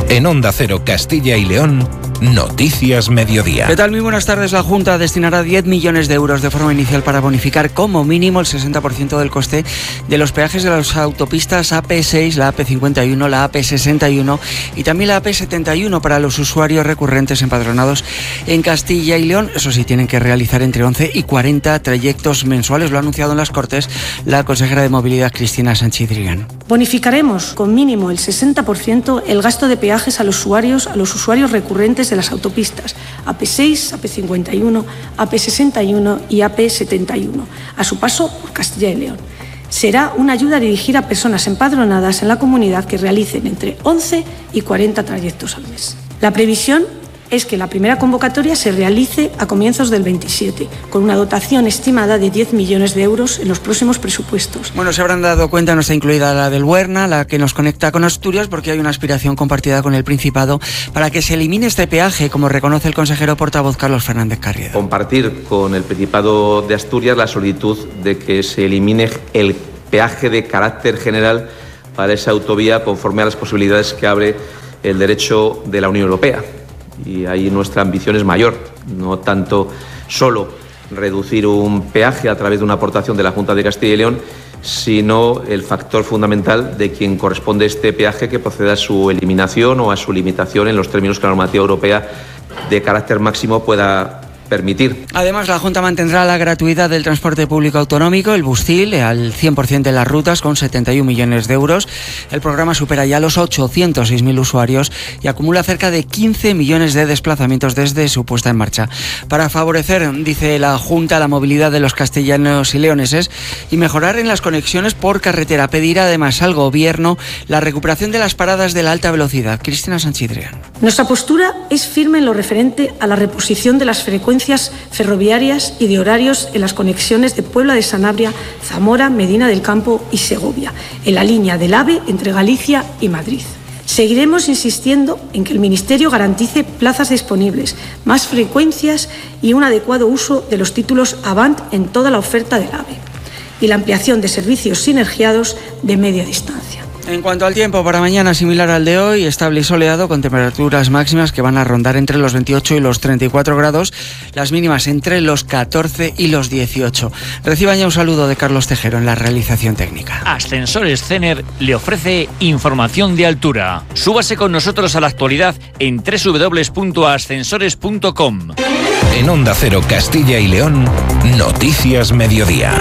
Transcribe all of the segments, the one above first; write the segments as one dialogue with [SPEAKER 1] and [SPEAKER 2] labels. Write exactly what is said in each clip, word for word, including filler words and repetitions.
[SPEAKER 1] En Onda Cero Castilla y León, Noticias Mediodía.
[SPEAKER 2] ¿Qué tal? Muy buenas tardes. La Junta destinará diez millones de euros de forma inicial para bonificar como mínimo el sesenta por ciento del coste de los peajes de las autopistas A P seis, la A P cincuenta y uno, la A P sesenta y uno y también la A P setenta y uno para los usuarios recurrentes empadronados en Castilla y León. Eso sí, tienen que realizar entre once y cuarenta trayectos mensuales. Lo ha anunciado en las Cortes la consejera de Movilidad, Cristina Sánchez Drigán.
[SPEAKER 3] Bonificaremos con mínimo el sesenta por ciento el gasto de peajes a los usuarios, a los usuarios recurrentes de las autopistas A P seis, A P cincuenta y uno, A P sesenta y uno y A P setenta y uno, a su paso por Castilla y León. Será una ayuda dirigida a personas empadronadas en la comunidad que realicen entre once y cuarenta trayectos al mes. La previsión es que la primera convocatoria se realice a comienzos del veintisiete, con una dotación estimada de diez millones de euros en los próximos presupuestos.
[SPEAKER 2] Bueno, se habrán dado cuenta, no está incluida la del Huerna, la que nos conecta con Asturias, porque hay una aspiración compartida con el Principado para que se elimine este peaje, como reconoce el consejero portavoz Carlos Fernández Carriedo.
[SPEAKER 4] Compartir con el Principado de Asturias la solicitud de que se elimine el peaje de carácter general para esa autovía conforme a las posibilidades que abre el derecho de la Unión Europea. Y ahí nuestra ambición es mayor, no tanto solo reducir un peaje a través de una aportación de la Junta de Castilla y León, sino el factor fundamental de quien corresponde este peaje que proceda a su eliminación o a su limitación en los términos que la normativa europea de carácter máximo pueda permitir.
[SPEAKER 2] Además, la Junta mantendrá la gratuidad del transporte público autonómico, el Bustil, al cien por ciento de las rutas, con setenta y un millones de euros. El programa supera ya los ochocientos seis mil usuarios y acumula cerca de quince millones de desplazamientos desde su puesta en marcha. Para favorecer, dice la Junta, la movilidad de los castellanos y leoneses y mejorar en las conexiones por carretera, pedirá además al Gobierno la recuperación de las paradas de la alta velocidad. Cristina Sánchez Drigán.
[SPEAKER 3] Nuestra postura es firme en lo referente a la reposición de las frecuencias ferroviarias y de horarios en las conexiones de Puebla de Sanabria, Zamora, Medina del Campo y Segovia, en la línea del AVE entre Galicia y Madrid. Seguiremos insistiendo en que el Ministerio garantice plazas disponibles, más frecuencias y un adecuado uso de los títulos Avant en toda la oferta del AVE y la ampliación de servicios sinergiados de media distancia.
[SPEAKER 2] En cuanto al tiempo, para mañana similar al de hoy, estable y soleado, con temperaturas máximas que van a rondar entre los veintiocho y los treinta y cuatro grados, las mínimas entre los catorce y los dieciocho. Reciban ya un saludo de Carlos Tejero en la realización técnica.
[SPEAKER 5] Ascensores Cener le ofrece información de altura. Súbase con nosotros a la actualidad en doble u doble u doble u punto ascensores punto com.
[SPEAKER 1] En Onda Cero Castilla y León, Noticias Mediodía.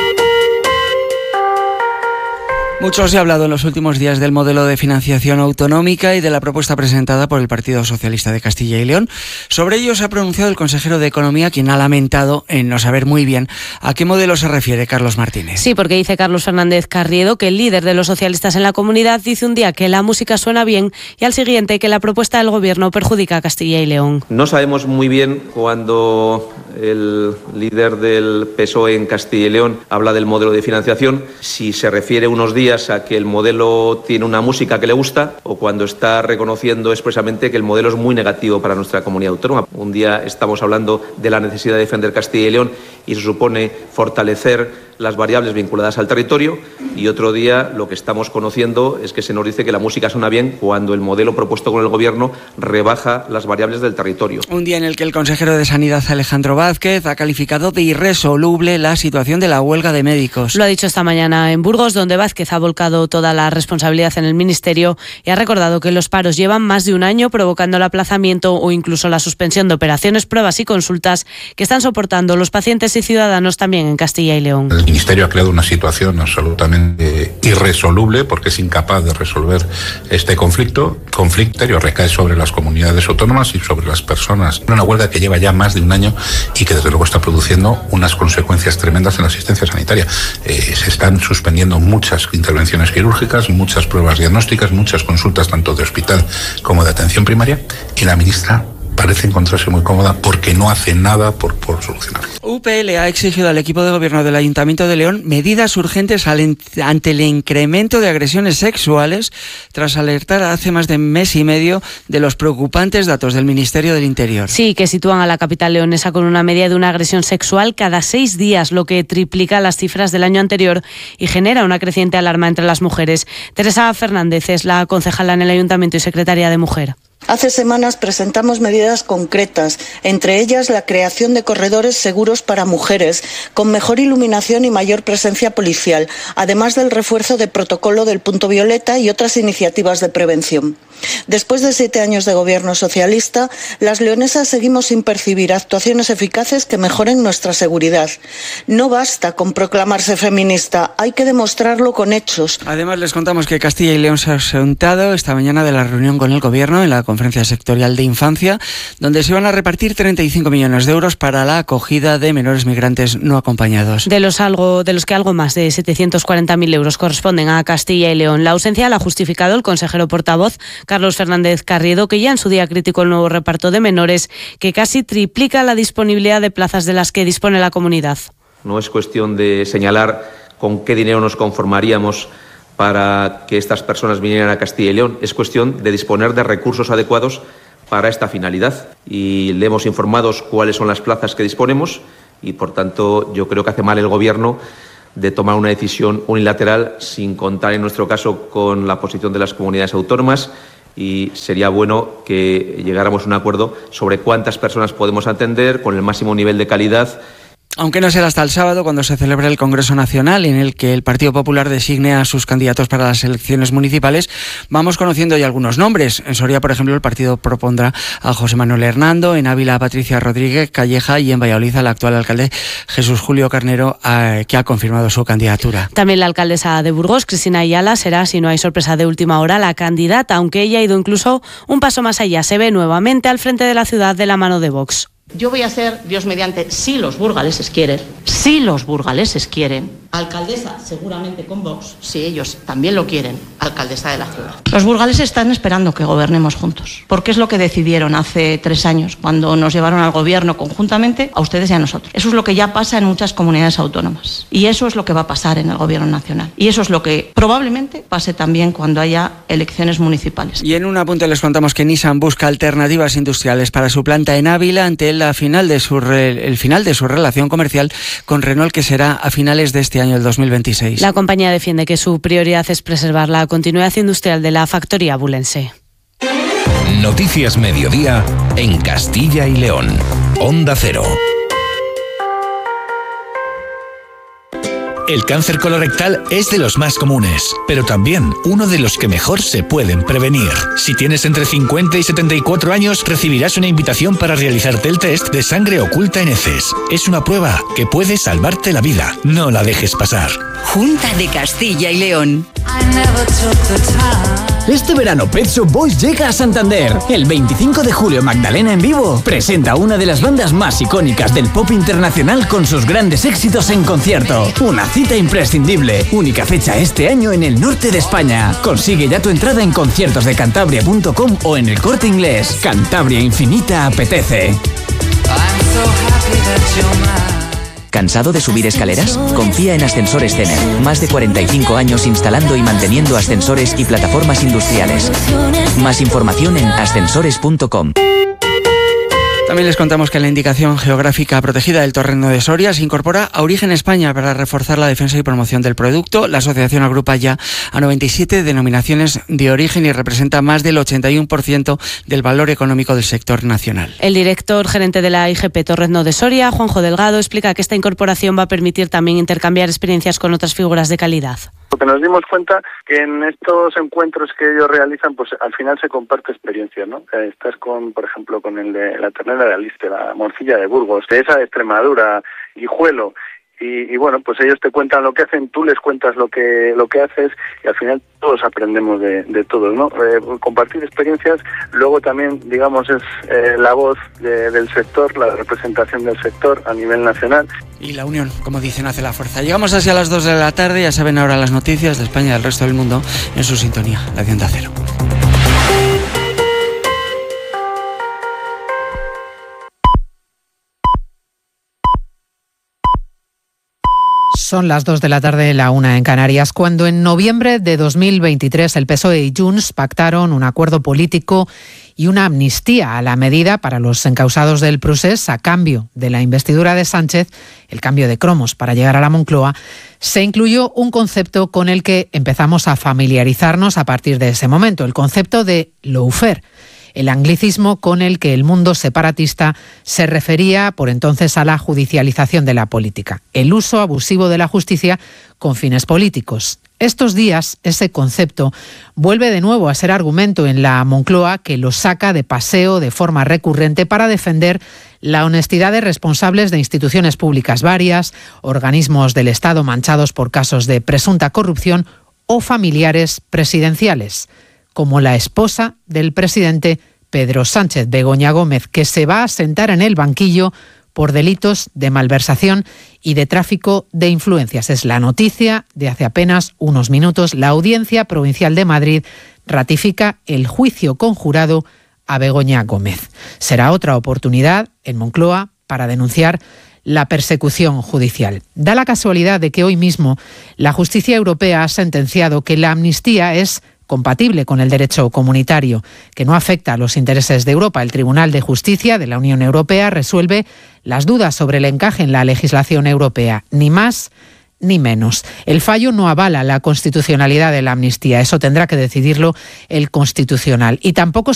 [SPEAKER 2] Mucho se ha hablado en los últimos días del modelo de financiación autonómica y de la propuesta presentada por el Partido Socialista de Castilla y León. Sobre ello se ha pronunciado el consejero de Economía, quien ha lamentado en no saber muy bien a qué modelo se refiere Carlos Martínez.
[SPEAKER 6] Sí, porque dice Carlos Fernández Carriedo que el líder de los socialistas en la comunidad dice un día que la música suena bien y al siguiente que la propuesta del Gobierno perjudica a Castilla y León.
[SPEAKER 4] No sabemos muy bien cuando el líder del P S O E en Castilla y León habla del modelo de financiación, si se refiere unos días a que el modelo tiene una música que le gusta o cuando está reconociendo expresamente que el modelo es muy negativo para nuestra comunidad autónoma. Un día estamos hablando de la necesidad de defender Castilla y León y se supone fortalecer las variables vinculadas al territorio, y otro día lo que estamos conociendo es que se nos dice que la música suena bien cuando el modelo propuesto con el Gobierno rebaja las variables del territorio.
[SPEAKER 2] Un día en el que el consejero de Sanidad, Alejandro Vázquez, ha calificado de irresoluble la situación de la huelga de médicos.
[SPEAKER 6] Lo ha dicho esta mañana en Burgos, donde Vázquez ha volcado toda la responsabilidad en el Ministerio y ha recordado que los paros llevan más de un año provocando el aplazamiento o incluso la suspensión de operaciones, pruebas y consultas que están soportando los pacientes y ciudadanos también en Castilla y León.
[SPEAKER 7] El Ministerio ha creado una situación absolutamente irresoluble porque es incapaz de resolver este conflicto. Conflicto que recae sobre las comunidades autónomas y sobre las personas. Una huelga que lleva ya más de un año y que desde luego está produciendo unas consecuencias tremendas en la asistencia sanitaria. Eh, se están suspendiendo muchas intervenciones quirúrgicas, muchas pruebas diagnósticas, muchas consultas tanto de hospital como de atención primaria, y la ministra parece encontrarse muy cómoda porque no hace nada por, por solucionarlo.
[SPEAKER 2] U P L ha exigido al equipo de gobierno del Ayuntamiento de León medidas urgentes ante el incremento de agresiones sexuales tras alertar hace más de mes y medio de los preocupantes datos del Ministerio del Interior.
[SPEAKER 6] Sí, que sitúan a la capital leonesa con una media de una agresión sexual cada seis días, lo que triplica las cifras del año anterior y genera una creciente alarma entre las mujeres. Teresa Fernández es la concejala en el Ayuntamiento y secretaria de Mujer.
[SPEAKER 8] Hace semanas presentamos medidas concretas, entre ellas la creación de corredores seguros para mujeres, con mejor iluminación y mayor presencia policial, además del refuerzo de protocolo del punto violeta y otras iniciativas de prevención. Después de siete años de gobierno socialista, las leonesas seguimos sin percibir actuaciones eficaces que mejoren nuestra seguridad. No basta con proclamarse feminista, hay que demostrarlo con hechos.
[SPEAKER 2] Además, les contamos que Castilla y León se ha ausentado esta mañana de la reunión con el gobierno en la Conferencia Sectorial de Infancia, donde se van a repartir treinta y cinco millones de euros para la acogida de menores migrantes no acompañados.
[SPEAKER 6] De los, algo, de los que algo más de setecientos cuarenta mil euros corresponden a Castilla y León. La ausencia la ha justificado el consejero portavoz Carlos Fernández Carriedo, que ya en su día criticó el nuevo reparto de menores, que casi triplica la disponibilidad de plazas de las que dispone la comunidad.
[SPEAKER 4] No es cuestión de señalar con qué dinero nos conformaríamos para que estas personas vinieran a Castilla y León. Es cuestión de disponer de recursos adecuados para esta finalidad. Y le hemos informado cuáles son las plazas que disponemos y, por tanto, yo creo que hace mal el Gobierno de tomar una decisión unilateral sin contar, en nuestro caso, con la posición de las comunidades autónomas, y sería bueno que llegáramos a un acuerdo sobre cuántas personas podemos atender con el máximo nivel de calidad.
[SPEAKER 2] Aunque no será hasta el sábado, cuando se celebre el Congreso Nacional, en el que el Partido Popular designe a sus candidatos para las elecciones municipales, vamos conociendo ya algunos nombres. En Soria, por ejemplo, el partido propondrá a José Manuel Hernando, en Ávila a Patricia Rodríguez Calleja y en Valladolid al actual alcalde Jesús Julio Carnero, eh, que ha confirmado su candidatura.
[SPEAKER 6] También la alcaldesa de Burgos, Cristina Ayala, será, si no hay sorpresa de última hora, la candidata, aunque ella ha ido incluso un paso más allá. Se ve nuevamente al frente de la ciudad de la mano de Vox.
[SPEAKER 9] Yo voy a ser, Dios mediante, si los burgaleses quieren, si los burgaleses quieren, alcaldesa seguramente con Vox, si ellos también lo quieren, alcaldesa de la ciudad. Los burgaleses están esperando que gobernemos juntos, porque es lo que decidieron hace tres años, cuando nos llevaron al gobierno conjuntamente, a ustedes y a nosotros. Eso es lo que ya pasa en muchas comunidades autónomas, y eso es lo que va a pasar en el gobierno nacional, y eso es lo que probablemente pase también cuando haya elecciones municipales.
[SPEAKER 2] Y en un apunte les contamos que Nissan busca alternativas industriales para su planta en Ávila ante el La final de su re, el final de su relación comercial con Renault, que será a finales de este año, el dos mil veintiséis.
[SPEAKER 6] La compañía defiende que su prioridad es preservar la continuidad industrial de la factoría abulense.
[SPEAKER 1] Noticias Mediodía en Castilla y León. Onda Cero.
[SPEAKER 10] El cáncer colorectal es de los más comunes, pero también uno de los que mejor se pueden prevenir. Si tienes entre cincuenta y setenta y cuatro años, recibirás una invitación para realizarte el test de sangre oculta en heces. Es una prueba que puede salvarte la vida. No la dejes pasar.
[SPEAKER 11] Junta de Castilla y León.
[SPEAKER 12] Este verano Pet Shop Boys llega a Santander. El veinticinco de julio Magdalena en vivo presenta una de las bandas más icónicas del pop internacional con sus grandes éxitos en concierto. Una cita imprescindible. Única fecha este año en el norte de España. Consigue ya tu entrada en conciertos de cantabria punto com o en El Corte Inglés. Cantabria Infinita apetece.
[SPEAKER 13] ¿Cansado de subir escaleras? Confía en Ascensores Cener. Más de cuarenta y cinco años instalando y manteniendo ascensores y plataformas industriales. Más información en ascensores punto com.
[SPEAKER 2] También les contamos que la indicación geográfica protegida del Torreno de Soria se incorpora a Origen España para reforzar la defensa y promoción del producto. La asociación agrupa ya a noventa y siete denominaciones de origen y representa más del ochenta y uno por ciento del valor económico del sector nacional.
[SPEAKER 6] El director gerente de la I G P Torreno de Soria, Juanjo Delgado, explica que esta incorporación va a permitir también intercambiar experiencias con otras figuras de calidad.
[SPEAKER 14] Porque nos dimos cuenta que en estos encuentros que ellos realizan, pues al final se comparte experiencia, ¿no? Eh, estás con, por ejemplo, con el de la ternera de Aliste, la morcilla de Burgos, de esa de Extremadura, Guijuelo, y, y bueno, pues ellos te cuentan lo que hacen, tú les cuentas lo que lo que haces, y al final todos aprendemos de, de todos, ¿no? Eh, compartir experiencias, luego también, digamos, es eh, la voz de, del sector, la representación del sector a nivel nacional.
[SPEAKER 2] Y la unión, como dicen, hace la fuerza. Llegamos así a las dos de la tarde, ya saben ahora las noticias de España y del resto del mundo en su sintonía, la de Onda Cero.
[SPEAKER 15] Son las dos de la tarde, la una en Canarias, cuando en noviembre de dos mil veintitrés el P S O E y Junts pactaron un acuerdo político y una amnistía a la medida para los encausados del procés a cambio de la investidura de Sánchez, el cambio de cromos para llegar a la Moncloa. Se incluyó un concepto con el que empezamos a familiarizarnos a partir de ese momento, el concepto de lawfare, el anglicismo con el que el mundo separatista se refería por entonces a la judicialización de la política, el uso abusivo de la justicia con fines políticos. Estos días, ese concepto vuelve de nuevo a ser argumento en la Moncloa, que lo saca de paseo de forma recurrente para defender la honestidad de responsables de instituciones públicas varias, organismos del Estado manchados por casos de presunta corrupción o familiares presidenciales, como la esposa del presidente Pedro Sánchez, Begoña Gómez, que se va a sentar en el banquillo por delitos de malversación y de tráfico de influencias. Es la noticia de hace apenas unos minutos. La Audiencia Provincial de Madrid ratifica el juicio conjurado a Begoña Gómez. Será otra oportunidad en Moncloa para denunciar la persecución judicial. Da la casualidad de que hoy mismo la justicia europea ha sentenciado que la amnistía es compatible con el derecho comunitario, que no afecta a los intereses de Europa. El Tribunal de Justicia de la Unión Europea resuelve las dudas sobre el encaje en la legislación europea, ni más ni menos. El fallo no avala la constitucionalidad de la amnistía, eso tendrá que decidirlo el Constitucional, y tampoco